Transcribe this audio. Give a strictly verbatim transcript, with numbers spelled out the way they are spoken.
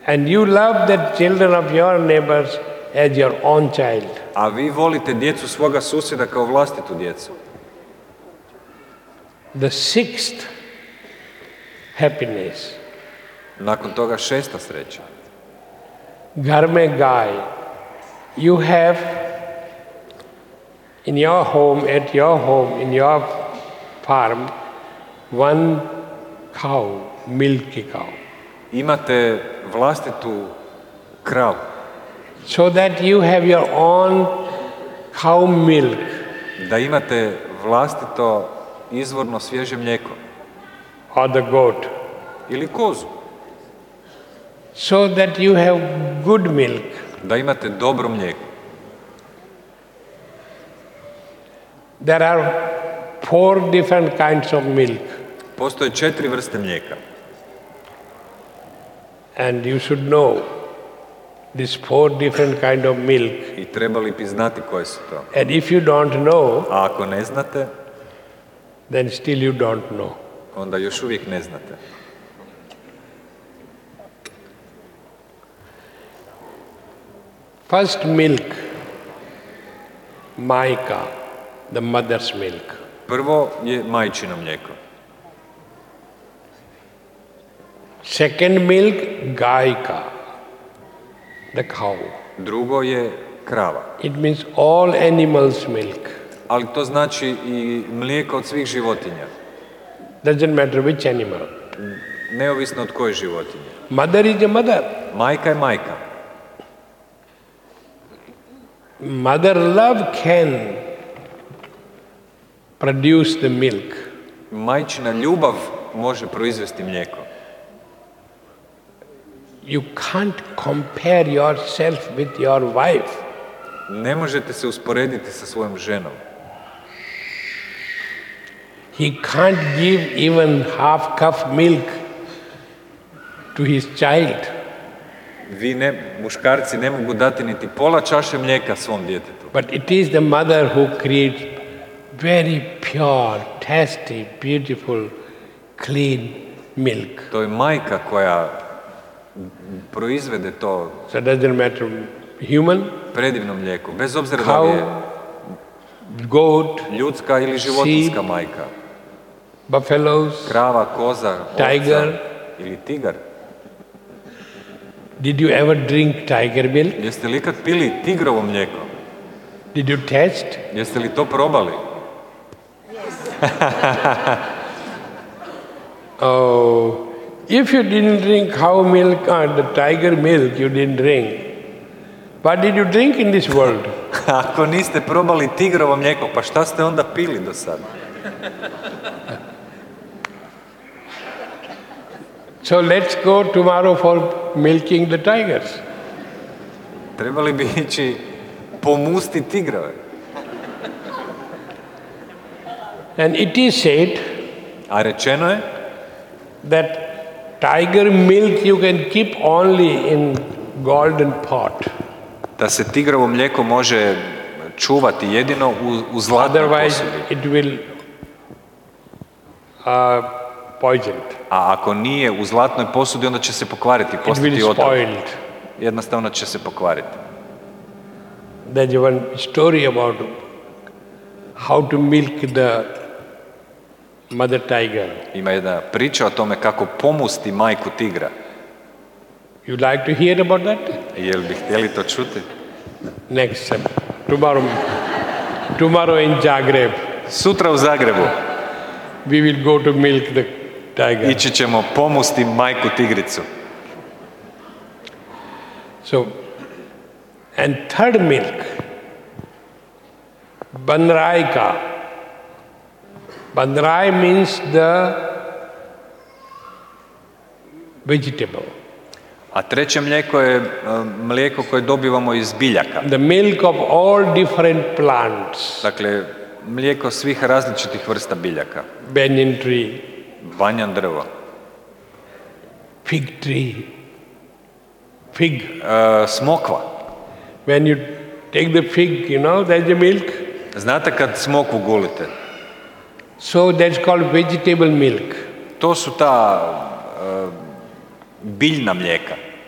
And you love the children of your neighbors as your own child. A vi volite djecu svoga susjeda kao vlastitu djecu. The sixth happiness. Nakon toga šesta sreća. Ghar mein gaay. You have in your home, at your home, in your farm, one cow, milky cow. Imate vlastitu kravu. So that you have your own cow milk. Da imate vlastito izvorno svježe mlijeko. Or the goat. Ili kozu. So that you have good milk. Da imate dobro mlijeko. There are four different kinds of milk. Postoje četiri vrste mlijeka. And you should know these four different kind of milk. I trebali bi znati koje su to. And if you don't know, a ako ne znate, then still you don't know. Onda još uvijek ne znate. First milk, maika, the mother's milk. Prvo je majčino mlijeko. Second milk, gaika, the cow. Drugo je krava. It means all animals' milk. Ali to znači i mlijeko od svih životinja. Doesn't matter which animal. Neovisno od koje životinje. Mother is a mother. Majka je majka. Mother love can produce the milk. Majčina ljubav može proizvesti mlijeko. You can't compare yourself with your wife. Ne možete se usporediti sa svojom ženom. He can't give even half cup milk to his child. Vi ne, muškarci ne mogu dati niti pola čaše mlijeka svom djetetu. But it is the mother who creates very pure, tasty, beautiful, clean milk. To je majka koja proizvede to. So it doesn't matter human, predivno mlijeko, bez obzira da li je goat, ljudska ili životinjska sheep, majka. Buffaloes, krava, koza, tiger, ovca ili tigar. Did you ever drink tiger milk? Jeste li ikad pili tigrovo mlijeko? Did you test? Jeste li to probali? Oh, if you didn't drink cow milk or the tiger milk, you didn't drink. What did you drink in this world? Ako niste probali tigrovo mlijeko, pa šta ste onda pili do sada? So let's go tomorrow for milking the tigers. Trebali bi ići pomusti tigrove. And it is said, a rečeno je, that tiger milk you can keep only in golden pot. Da se tigrovo mlijeko može čuvati jedino u, u zlatnoj Otherwise posudi. it will uh, poisoned. A ako nije u zlatnoj posudi, onda će se pokvariti, It postati will otrov. spoiled. Jednostavno će se pokvariti. There's one story about how to milk the mother tiger. Ima jedna priča o tome kako pomusti majku tigra. You like to hear about that? Jel bi htjeli to čuti? Next, tomorrow, tomorrow in Zagreb. Sutra u Zagrebu. We will go to milk the tiger. Ići ćemo pomusti majku tigricu. So, and third milk, Banraika. Banrai means the vegetable. A treće mlijeko je mlijeko koje dobivamo iz biljaka. The milk of all different plants. Dakle, mlijeko svih različitih vrsta biljaka. Banyan tree. Banjan drvo. Fig tree. Fig. Uh, smokva. When you take the fig, you know, there's the milk. Znate kad smokvu gulite? So that's called vegetable milk. To su ta uh, biljna mlijeka.